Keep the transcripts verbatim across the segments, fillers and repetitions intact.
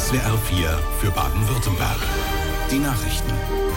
S W R vier für Baden-Württemberg. Die Nachrichten.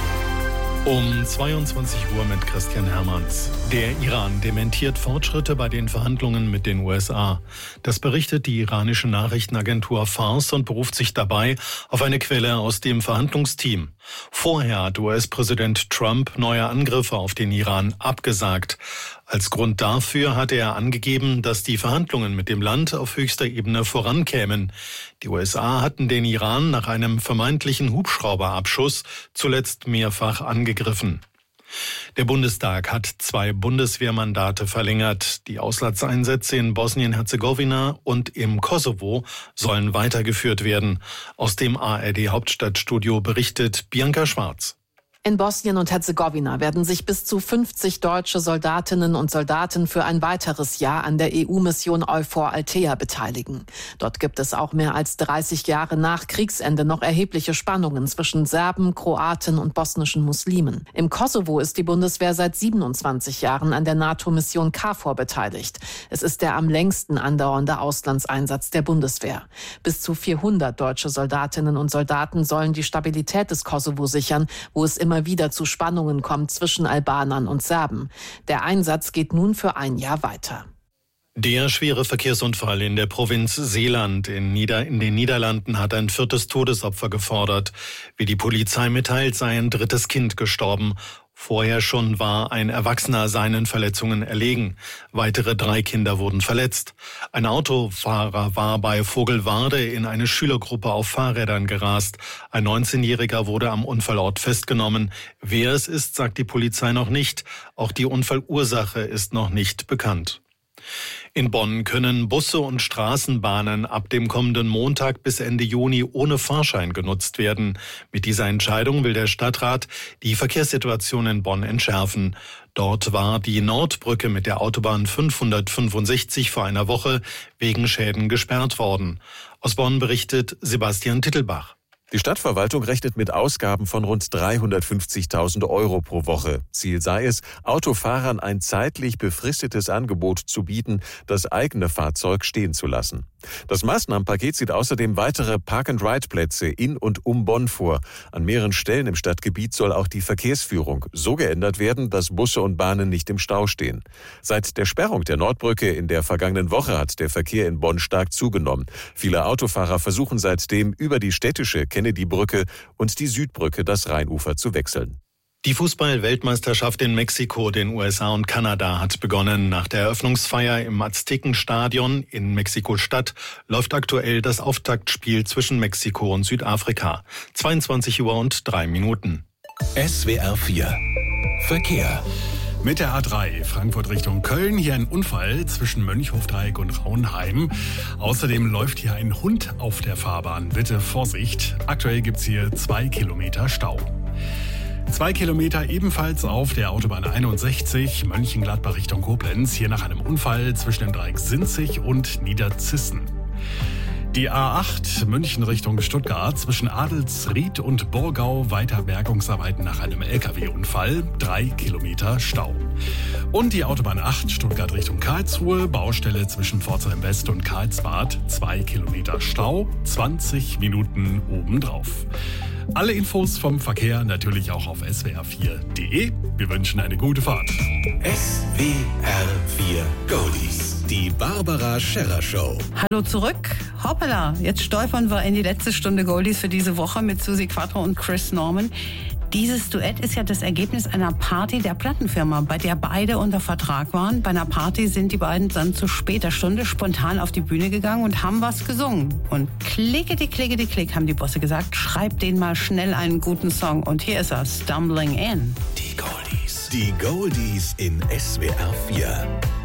Um zweiundzwanzig Uhr mit Christian Hermanns. Der Iran dementiert Fortschritte bei den Verhandlungen mit den U S A. Das berichtet die iranische Nachrichtenagentur Fars und beruft sich dabei auf eine Quelle aus dem Verhandlungsteam. Vorher hat U S-Präsident Trump neue Angriffe auf den Iran abgesagt. Als Grund dafür hatte er angegeben, dass die Verhandlungen mit dem Land auf höchster Ebene vorankämen. Die U S A hatten den Iran nach einem vermeintlichen Hubschrauberabschuss zuletzt mehrfach angegriffen. Der Bundestag hat zwei Bundeswehrmandate verlängert. Die Auslandseinsätze in Bosnien-Herzegowina und im Kosovo sollen weitergeführt werden. Aus dem A R D-Hauptstadtstudio berichtet Bianca Schwarz. In Bosnien und Herzegowina werden sich bis zu fünfzig deutsche Soldatinnen und Soldaten für ein weiteres Jahr an der E U-Mission EUFOR Althea beteiligen. Dort gibt es auch mehr als dreißig Jahre nach Kriegsende noch erhebliche Spannungen zwischen Serben, Kroaten und bosnischen Muslimen. Im Kosovo ist die Bundeswehr seit siebenundzwanzig Jahren an der NATO-Mission KFOR beteiligt. Es ist der am längsten andauernde Auslandseinsatz der Bundeswehr. Bis zu vierhundert deutsche Soldatinnen und Soldaten sollen die Stabilität des Kosovo sichern, wo es immer wieder zu Spannungen kommt zwischen Albanern und Serben. Der Einsatz geht nun für ein Jahr weiter. Der schwere Verkehrsunfall in der Provinz Seeland in, Nieder- in den Niederlanden hat ein viertes Todesopfer gefordert. Wie die Polizei mitteilt, sei ein drittes Kind gestorben. Vorher schon war ein Erwachsener seinen Verletzungen erlegen. Weitere drei Kinder wurden verletzt. Ein Autofahrer war bei Vogelwarde in eine Schülergruppe auf Fahrrädern gerast. Ein neunzehnjähriger wurde am Unfallort festgenommen. Wer es ist, sagt die Polizei noch nicht. Auch die Unfallursache ist noch nicht bekannt. In Bonn können Busse und Straßenbahnen ab dem kommenden Montag bis Ende Juni ohne Fahrschein genutzt werden. Mit dieser Entscheidung will der Stadtrat die Verkehrssituation in Bonn entschärfen. Dort war die Nordbrücke mit der Autobahn fünfhundertfünfundsechzig vor einer Woche wegen Schäden gesperrt worden. Aus Bonn berichtet Sebastian Tittelbach. Die Stadtverwaltung rechnet mit Ausgaben von rund dreihundertfünfzigtausend Euro pro Woche. Ziel sei es, Autofahrern ein zeitlich befristetes Angebot zu bieten, das eigene Fahrzeug stehen zu lassen. Das Maßnahmenpaket sieht außerdem weitere Park-and-Ride-Plätze in und um Bonn vor. An mehreren Stellen im Stadtgebiet soll auch die Verkehrsführung so geändert werden, dass Busse und Bahnen nicht im Stau stehen. Seit der Sperrung der Nordbrücke in der vergangenen Woche hat der Verkehr in Bonn stark zugenommen. Viele Autofahrer versuchen seitdem über die städtische Kennedy-Brücke und die Südbrücke das Rheinufer zu wechseln. Die Fußball-Weltmeisterschaft in Mexiko, den U S A und Kanada hat begonnen. Nach der Eröffnungsfeier im Aztekenstadion in Mexiko-Stadt läuft aktuell das Auftaktspiel zwischen Mexiko und Südafrika. zweiundzwanzig Uhr und drei Minuten. S W R vier Verkehr. Mit der A drei Frankfurt Richtung Köln hier ein Unfall zwischen Mönchhofdreieck und Raunheim. Außerdem läuft hier ein Hund auf der Fahrbahn. Bitte Vorsicht. Aktuell gibt's hier zwei Kilometer Stau. Zwei Kilometer ebenfalls auf der Autobahn einundsechzig, Mönchengladbach Richtung Koblenz, hier nach einem Unfall zwischen dem Dreieck Sinzig und Niederzissen. Die A acht München Richtung Stuttgart zwischen Adelsried und Burgau, weiter Bergungsarbeiten nach einem L K W-Unfall, drei Kilometer Stau. Und die Autobahn acht Stuttgart Richtung Karlsruhe, Baustelle zwischen Pforzheim West und Karlsbad, zwei Kilometer Stau, zwanzig Minuten obendrauf. Alle Infos vom Verkehr natürlich auch auf S W R vier Punkt de. Wir wünschen eine gute Fahrt. S W R vier Goldies. Die Barbara Scherrer Show. Hallo zurück. Hoppala, jetzt stolpern wir in die letzte Stunde Goldies für diese Woche mit Susi Quattro und Chris Norman. Dieses Duett ist ja das Ergebnis einer Party der Plattenfirma, bei der beide unter Vertrag waren. Bei einer Party sind die beiden dann zu später Stunde spontan auf die Bühne gegangen und haben was gesungen. Und klickety, klickety, klick, haben die Bosse gesagt, schreibt denen mal schnell einen guten Song. Und hier ist er, Stumbling In. Die Goldies. Die Goldies in S W R vier.